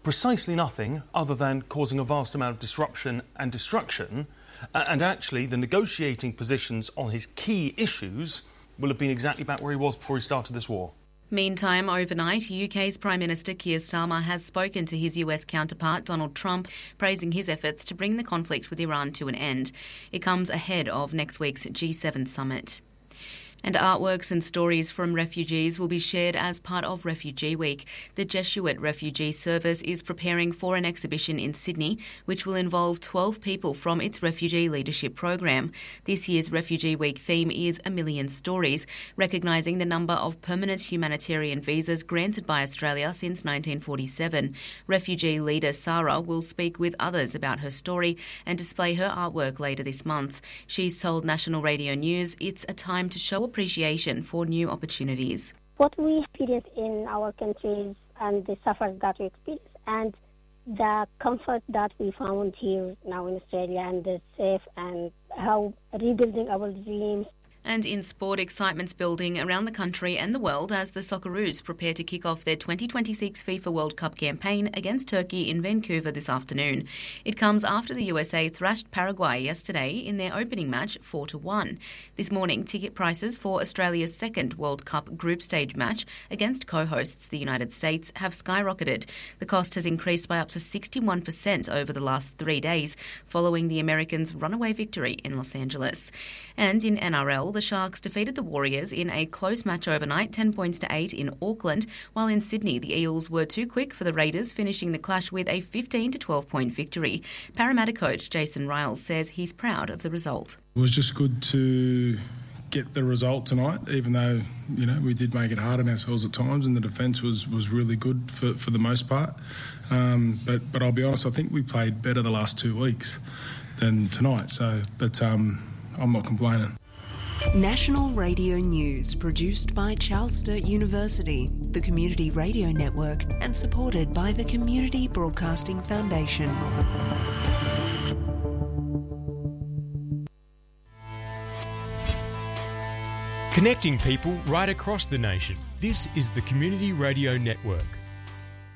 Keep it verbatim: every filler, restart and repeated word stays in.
precisely nothing other than causing a vast amount of disruption and destruction, and actually the negotiating positions on his key issues will have been exactly back where he was before he started this war. Meantime, overnight, U K's Prime Minister Keir Starmer has spoken to his U S counterpart Donald Trump, praising his efforts to bring the conflict with Iran to an end. It comes ahead of next week's G seven summit. And artworks and stories from refugees will be shared as part of Refugee Week. The Jesuit Refugee Service is preparing for an exhibition in Sydney, which will involve twelve people from its Refugee Leadership Program. This year's Refugee Week theme is A Million Stories, recognising the number of permanent humanitarian visas granted by Australia since nineteen forty-seven. Refugee leader Sarah will speak with others about her story and display her artwork later this month. She's told National Radio News it's a time to show appreciation for new opportunities. What we experience in our countries and the suffering that we experience and the comfort that we found here now in Australia and the safe and how rebuilding our dreams. And in sport, excitement's building around the country and the world as the Socceroos prepare to kick off their twenty twenty-six FIFA World Cup campaign against Turkey in Vancouver this afternoon. It comes after the U S A thrashed Paraguay yesterday in their opening match four to one. This morning, ticket prices for Australia's second World Cup group stage match against co-hosts the United States have skyrocketed. The cost has increased by up to sixty-one percent over the last three days following the Americans' runaway victory in Los Angeles. And in N R L, the Sharks defeated the Warriors in a close match overnight, ten points to eight in Auckland, while in Sydney the Eels were too quick for the Raiders, finishing the clash with a fifteen to twelve point victory. Parramatta coach Jason Riles says he's proud of the result. It was just good to get the result tonight, even though, you know, we did make it hard on ourselves at times and the defence was, was really good for, for the most part. Um, but, but I'll be honest, I think we played better the last two weeks than tonight. So, but um, I'm not complaining. National Radio News, produced by Charles Sturt University, the Community Radio Network, and supported by the Community Broadcasting Foundation. Connecting people right across the nation. This is the Community Radio Network.